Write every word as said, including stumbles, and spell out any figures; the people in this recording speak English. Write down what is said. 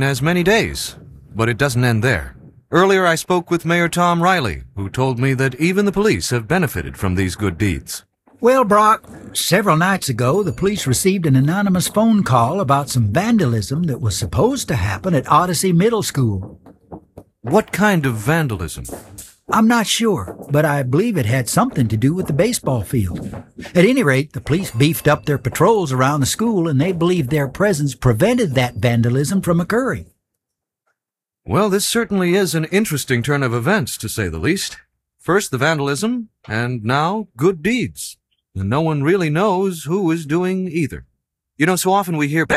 as many days, but it doesn't end there. Earlier I spoke with Mayor Tom Riley, who told me that even the police have benefited from these good deeds. Well, Brock, several nights ago, the police received an anonymous phone call about some vandalism that was supposed to happen at Odyssey Middle School. What kind of vandalism? I'm not sure, but I believe it had something to do with the baseball field. At any rate, the police beefed up their patrols around the school, and they believe their presence prevented that vandalism from occurring. Well, this certainly is an interesting turn of events, to say the least. First the vandalism, and now good deeds. And no one really knows who is doing either. You know, so often we hear